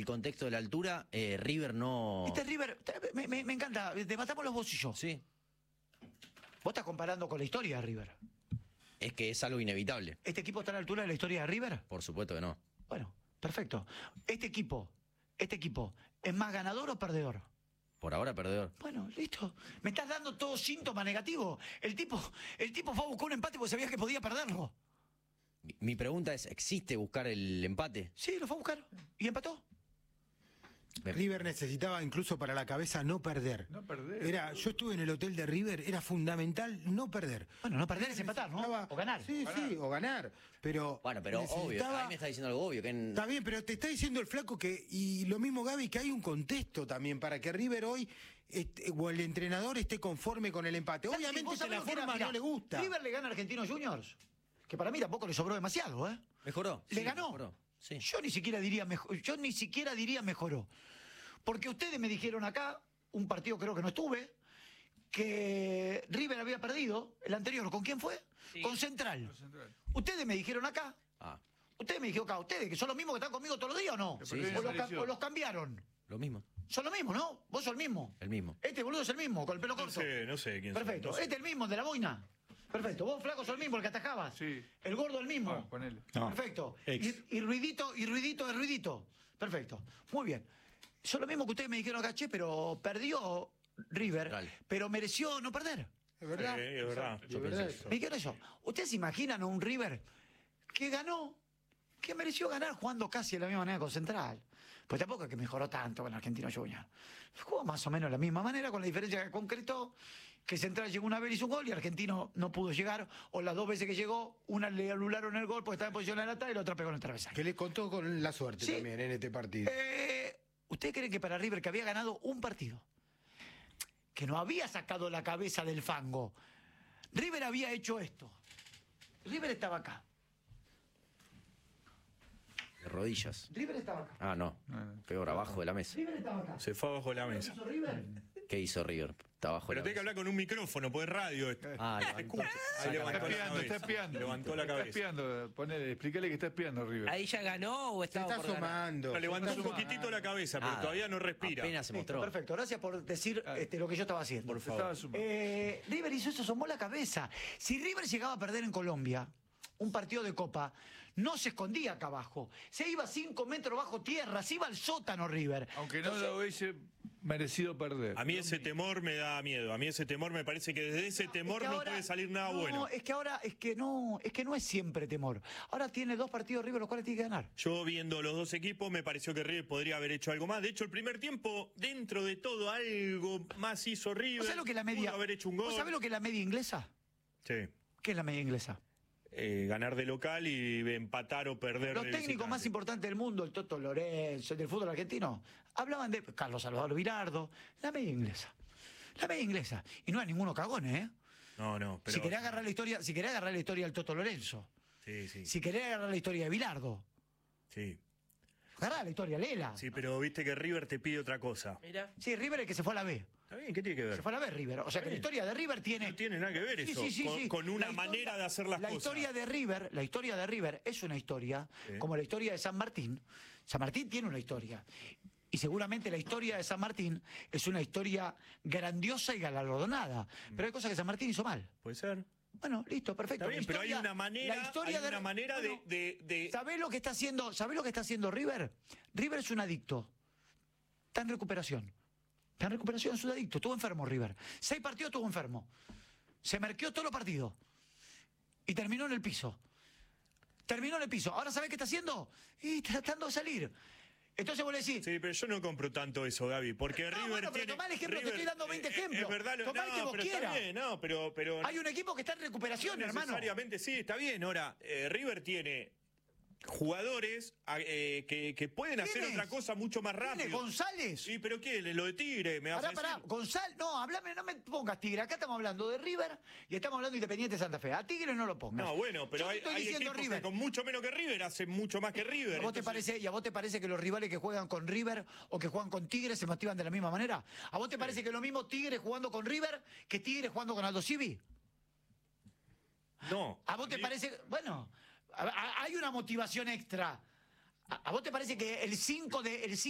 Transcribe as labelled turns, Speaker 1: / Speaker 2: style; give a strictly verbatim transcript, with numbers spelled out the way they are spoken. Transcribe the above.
Speaker 1: el contexto de la altura, eh, River no...
Speaker 2: Este River, me, me, me encanta, debatámoslo vos y yo.
Speaker 1: Sí.
Speaker 2: Vos estás comparando con la historia de River.
Speaker 1: Es que es algo inevitable.
Speaker 2: ¿Este equipo está a la altura de la historia de River?
Speaker 1: Por supuesto que no.
Speaker 2: Bueno, perfecto. ¿Este equipo, este equipo, es más ganador o perdedor?
Speaker 1: Por ahora, perdedor.
Speaker 2: Bueno, listo. Me estás dando todo síntoma negativo. El tipo, el tipo fue a buscar un empate porque sabía que podía perderlo.
Speaker 1: Mi, mi pregunta es, ¿existe buscar el empate?
Speaker 2: Sí, lo fue a buscar. ¿Y empató?
Speaker 3: River necesitaba incluso para la cabeza no perder.
Speaker 4: No perder.
Speaker 3: Era, yo estuve en el hotel de River, era fundamental no perder.
Speaker 2: Bueno, no perder es empatar, ¿no? O ganar.
Speaker 3: Sí,
Speaker 4: ganar.
Speaker 3: sí, o ganar. Pero
Speaker 1: Bueno, pero obvio,
Speaker 3: necesitaba-
Speaker 1: ahí me está diciendo algo obvio. Que en...
Speaker 3: Está bien, pero te está diciendo el flaco que, y lo mismo Gaby, que hay un contexto también para que River hoy, este, o el entrenador esté conforme con el empate. Obviamente
Speaker 2: ¿Vos
Speaker 3: que
Speaker 2: sabés
Speaker 3: la
Speaker 2: lo que era?
Speaker 3: forma
Speaker 2: Mirá,
Speaker 3: no le gusta.
Speaker 2: River le gana a Argentinos Juniors, que para mí tampoco le sobró demasiado, ¿eh?
Speaker 1: ¿Mejoró?
Speaker 2: Le
Speaker 1: Sí,
Speaker 2: ganó.
Speaker 1: mejoró. Sí.
Speaker 2: Yo ni siquiera diría mejor, yo ni siquiera diría mejoró. Porque ustedes me dijeron acá, un partido creo que no estuve, que River había perdido, el anterior, ¿con quién fue?
Speaker 5: Sí.
Speaker 2: Con Central.
Speaker 4: Con Central.
Speaker 2: Ustedes me dijeron acá,
Speaker 1: Ah,
Speaker 2: ustedes me dijeron acá, ustedes, que son los mismos que están conmigo todos los días o no.
Speaker 1: Sí,
Speaker 2: o,
Speaker 1: sí.
Speaker 2: los, ca-
Speaker 4: Apareció.
Speaker 2: o los cambiaron.
Speaker 1: lo mismo.
Speaker 2: Son los mismos, ¿no? Vos sos el mismo.
Speaker 1: El mismo.
Speaker 2: Este boludo es el mismo, con el pelo
Speaker 6: No
Speaker 2: corto.
Speaker 6: sé, no sé quién son,
Speaker 2: Perfecto.
Speaker 6: no sé.
Speaker 2: Este es el mismo, el de la boina. Perfecto. Vos, flaco, sos el mismo, el que atajabas.
Speaker 4: Sí.
Speaker 2: El gordo, el mismo.
Speaker 4: Ah, ponele.
Speaker 3: No.
Speaker 2: Perfecto.
Speaker 3: Ex.
Speaker 2: Y, y ruidito, y ruidito, y ruidito. Perfecto. Muy bien. Son lo mismo que ustedes me dijeron acá, che, pero perdió River,
Speaker 1: Dale.
Speaker 2: pero mereció no perder.
Speaker 3: Es verdad.
Speaker 6: Sí, es verdad.
Speaker 3: Yo pienso eso.
Speaker 2: ¿Me dijeron eso? ¿Ustedes se imaginan a un River que ganó, que mereció ganar jugando casi de la misma manera con Central? Pues tampoco es que mejoró tanto con Argentino Junior. Jugó más o menos de la misma manera, con la diferencia que concretó que Central llegó una vez y hizo un gol y Argentino no pudo llegar, o las dos veces que llegó, una le anularon el gol porque estaba en posición de la y la otra pegó en el travesaño.
Speaker 3: Que le contó con la suerte
Speaker 2: Sí.
Speaker 3: también en este partido.
Speaker 2: Eh, ¿Ustedes creen que para River, que había ganado un partido, que no había sacado la cabeza del fango, River había hecho esto? River estaba acá.
Speaker 1: De rodillas.
Speaker 2: River estaba acá.
Speaker 1: Ah, no.
Speaker 4: No.
Speaker 1: Peor, abajo de la mesa.
Speaker 2: River estaba acá.
Speaker 6: Se fue abajo de la mesa.
Speaker 2: ¿Hizo River?
Speaker 1: ¿Qué hizo River? Está abajo de
Speaker 6: Pero
Speaker 1: la
Speaker 6: tenés que
Speaker 1: mesa.
Speaker 6: hablar con un micrófono, pues es radio esto.
Speaker 1: Ah,
Speaker 6: Se
Speaker 1: levantó.
Speaker 6: escucha. Ahí
Speaker 1: Saca
Speaker 6: levantó
Speaker 4: Está
Speaker 6: la
Speaker 4: espiando,
Speaker 6: cabeza.
Speaker 4: está espiando.
Speaker 6: Levantó la
Speaker 4: Está
Speaker 6: cabeza.
Speaker 4: espiando, ponele, explícale que está espiando River.
Speaker 5: ¿Ahí ya ganó o
Speaker 3: Se
Speaker 5: estaba
Speaker 3: está
Speaker 5: por ganar?
Speaker 3: asomando.
Speaker 6: No, levantó un
Speaker 4: Está
Speaker 6: poquitito la cabeza, pero
Speaker 1: Nada.
Speaker 6: todavía no respira.
Speaker 1: Apenas se
Speaker 2: Listo,
Speaker 1: mostró.
Speaker 2: perfecto, gracias por decir este, lo que yo estaba haciendo.
Speaker 6: Por
Speaker 4: Se estaba
Speaker 6: favor.
Speaker 4: sumando.
Speaker 2: Eh, River hizo eso, asomó la cabeza. Si River llegaba a perder en Colombia un partido de Copa, no se escondía acá abajo. Se iba cinco metros bajo tierra, se iba al sótano River.
Speaker 4: Aunque no
Speaker 2: Entonces,
Speaker 4: lo hubiese merecido perder.
Speaker 6: A mí ese temor me da miedo. A mí ese temor me parece que desde ese temor
Speaker 2: es que
Speaker 6: no
Speaker 2: ahora-
Speaker 6: puede salir nada
Speaker 2: no,
Speaker 6: bueno.
Speaker 2: es que ahora, es que no, es que no es siempre temor. Ahora tiene dos partidos River, los cuales tiene que ganar.
Speaker 6: Yo viendo los dos equipos me pareció que River podría haber hecho algo más. De hecho, el primer tiempo, dentro de todo, algo más hizo River.
Speaker 2: ¿Vos sabés lo que es la media?
Speaker 6: Pudo haber hecho un gol.
Speaker 2: ¿Vos sabés lo que es la media inglesa?
Speaker 6: Sí.
Speaker 2: ¿Qué es la media inglesa?
Speaker 6: Eh, ganar de local y empatar o perder
Speaker 2: Los
Speaker 6: de
Speaker 2: técnicos
Speaker 6: visitante.
Speaker 2: más importantes del mundo, el Toto Lorenzo, el del fútbol argentino, hablaban de Carlos Salvador Virardo, la media inglesa. La media inglesa. Y no hay ninguno cagones, ¿eh?
Speaker 6: No, no, pero...
Speaker 2: Si querés agarrar la historia, si querés agarrar la historia del Toto Lorenzo,
Speaker 6: Sí, sí,
Speaker 2: si querés agarrar la historia de Bilardo,
Speaker 6: sí.
Speaker 2: agarrá la historia, léela.
Speaker 6: Sí, pero viste que River te pide otra cosa.
Speaker 5: Mira.
Speaker 2: Sí, River es que se fue a la B.
Speaker 6: Está bien, ¿qué tiene que ver?
Speaker 2: Se fue a la B River. O sea que la historia de River tiene.
Speaker 6: No tiene nada que ver eso, con- con una
Speaker 2: La
Speaker 6: manera de hacer las
Speaker 2: la
Speaker 6: cosas.
Speaker 2: historia de River, la historia de River es una historia,
Speaker 6: Sí.
Speaker 2: como la historia de San Martín. San Martín tiene una historia. Y seguramente la historia de San Martín es una historia grandiosa y galardonada. Pero hay cosas que San Martín hizo mal.
Speaker 6: Puede ser.
Speaker 2: Bueno, listo, perfecto.
Speaker 6: Está bien,
Speaker 2: La
Speaker 6: pero hay
Speaker 2: historia-
Speaker 6: una manera-
Speaker 2: la historia
Speaker 6: hay una manera de- de- de-
Speaker 2: ¿Sabés lo que está haciendo? ¿Sabés lo que está haciendo River? River es un adicto. Está en recuperación. Está en recuperación, es un adicto. Estuvo enfermo River. Seis partidos estuvo enfermo. Se marqueó todos los partidos. Y terminó en el piso. Terminó en el piso. Ahora, ¿sabés qué está haciendo? Y tratando de salir. Entonces vos le decís,
Speaker 6: Sí, pero yo no compro tanto eso, Gaby, porque
Speaker 2: No,
Speaker 6: River
Speaker 2: bueno, pero
Speaker 6: tiene...
Speaker 2: tomá el ejemplo, te
Speaker 6: River-
Speaker 2: estoy dando veinte
Speaker 6: eh,
Speaker 2: ejemplos.
Speaker 6: Es verdad, lo-
Speaker 2: Tomá el
Speaker 6: no,
Speaker 2: que vos
Speaker 6: pero
Speaker 2: quieras.
Speaker 6: está bien, no, pero... pero
Speaker 2: hay un equipo que está en recuperación,
Speaker 6: no
Speaker 2: hermano.
Speaker 6: necesariamente sí, está bien. Ahora, eh, River tiene jugadores a- eh, que, que pueden hacer
Speaker 2: ¿Quiénes?
Speaker 6: otra cosa mucho más
Speaker 2: ¿Quiénes?
Speaker 6: rápido.
Speaker 2: ¿González?
Speaker 6: Sí, pero ¿qué? Lo de Tigre, me vas a
Speaker 2: Pará,
Speaker 6: decir.
Speaker 2: pará, González, no, hablame, no me pongas Tigre. Acá estamos hablando de River y estamos hablando de Independiente Santa Fe. A Tigre no lo pongas.
Speaker 6: No, bueno, pero
Speaker 2: Yo te
Speaker 6: hay,
Speaker 2: estoy
Speaker 6: hay
Speaker 2: diciendo
Speaker 6: equipos
Speaker 2: River.
Speaker 6: que con mucho menos que River hacen mucho más que River.
Speaker 2: ¿A vos, te
Speaker 6: entonces-
Speaker 2: parece, ¿Y a vos te parece que los rivales que juegan con River o que juegan con Tigre se motivan de la misma manera? ¿A vos te parece que lo mismo Tigre jugando con River que Tigre jugando con Aldo Civi?
Speaker 6: No.
Speaker 2: ¿A vos te
Speaker 6: mí-
Speaker 2: parece, bueno, a- a- hay una motivación extra? ¿A, a vos te parece que el cinco de el